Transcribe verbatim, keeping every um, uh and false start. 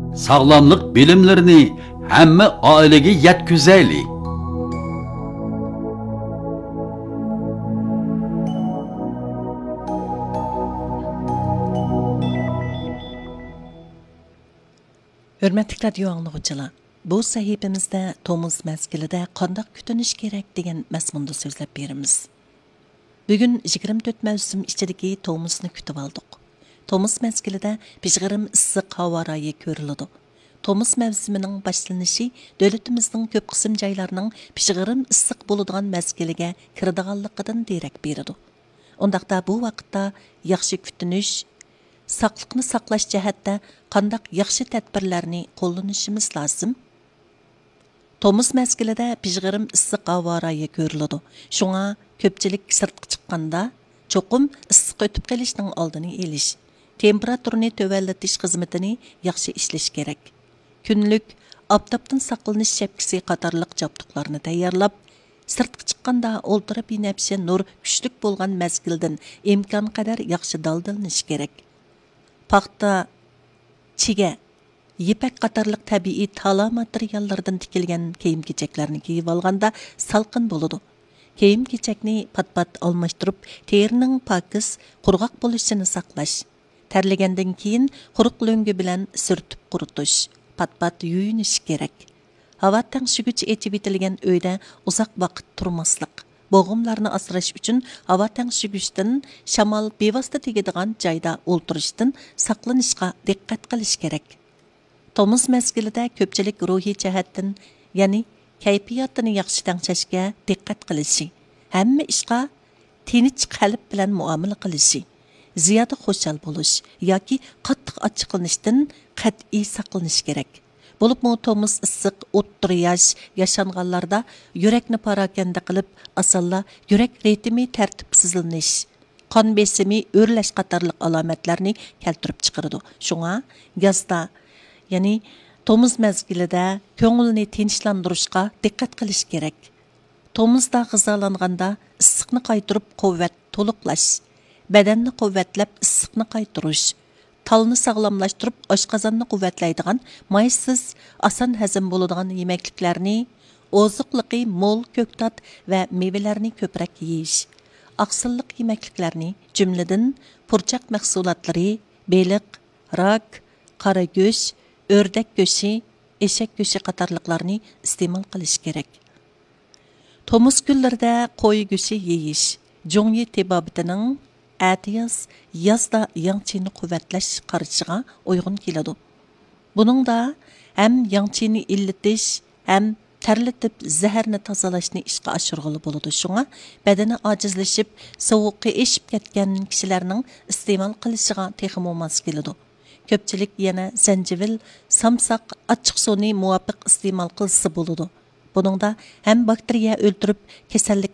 sağlamlık bilimlerini hamma ailege yetkizaylik. Hürmetli radio anlıqçılar, bu sahifemizde Tomuz mezgilide qandaq kütünüş gerek degan mazmunda so'zlab beramiz. Bugun yigirma to'rt mavsum ichidagi Tomuzni kutib oldik. Tomuz mezgilida pishg'irim issiq havo rayi ko'riladi. Tomuz mavsumining boshlanishi davlatimizning ko'p qism joylarining pishg'irim issiq bo'ladigan mezgiliga kiradiganligidan derak beradi. Undaqda bu vaqtda yaxshi kutinish, saqliqni saqlash jihatda qandaq yaxshi tadbirlarni qo'llanishimiz lozim. Tomuz mezgilida pishg'irim issiq havo rayi ko'riladi. Shunga ko'pchilik sirtqa chiqqanda cho'qim issiq o'tib qolishning oldini olish, temperaturani tövallatish xizmatini yaxshi ishlash kerak. Kunlik oftobdan saqlanish shapkasi qatorliq jabduqlarni tayyorlab, sirtqa chiqqanda o'ltirib binafsha nur kuchlik bo'lgan mezgildan imkon qadar yaxshi daldalanish kerak. Paxta, chiga, yipak qatorliq tabiiy tala materiallardan tikilgan kiyim-kechaklarni kiyib olganda salqin bo'ladi. Kiyim-kechakni pat-pat almashtirib, terining pokiz, qurg'oq bo'lishini saqlash. Terlagandan keyin quruq lo'ngi bilan surtib quritish, pat-pat yuyinish kerak. Havo tangshigich etib etilgan uyda uzoq vaqt turmaslik. Bo'g'imlarni asrash uchun havo tangshigichdan shamol bevosita tegadigan joyda o'ltirishdan saqlanishga diqqat qilish kerak. Tomuz mezgilida ko'pchilik ruhiy jihatdan, ya'ni kayfiyatini yaxshi tanglashga diqqat qilishi, hamma ishga tinch qalb bilan muomala qilishi, ziyoda xushal bo'lish yoki qattiq ochiqlanishdan qat'iy saqlanish kerak. Bo'libmi Tomuz issiq o'ttir yosh yashanganlarda yurakni parokanda qilib, asalla yurak ritmi tartibsizlanish, qon besimi o'rlash qatorliq alomatlarni keltirib chiqaradi. Shunga yozda, ya'ni Tomuz mezgilida ko'ngilni tinchlantirishga diqqat qilish kerak. Tomuzda g'izolanganda issiqni qaytirib quvvat to'liqlash, badanni quvvatlab issiqni qaytirish, talni sog'lomlashtirib oshqozonni quvvatlaydigan maysiz, oson hazm bo'ladigan yemekliklarni, oziqliqi mo'l ko'ktat va mevalarni ko'proq yeyish, oqsilliq yemekliklarni, jumladan purchaq mahsulotlari, beliq, rak, qora go'sht, o'rdak go'shti, eshak go'shti qatorliqlarni iste'mol qilish kerak. Tomuz kunlarida qo'y go'shti yeyish, Jongyi tebobitining Atiyaz yazda yangchini quvvatlash qarashiga uyg'un keladi. Buningda ham yangchini illitish, ham terletib zaharni tozalashni ishga oshirg'ili bo'ladi. Shunga badani ojizlashib, sovuqqa eshib ketgan kishilarning iste'mol qilishiga texmo mos keladi. Ko'pchilik yana zanjivil, samsaq, achchiq suvni muvofiq iste'mol qilsa bo'ladi. Buningda ham bakteriya o'ltirib, kasallik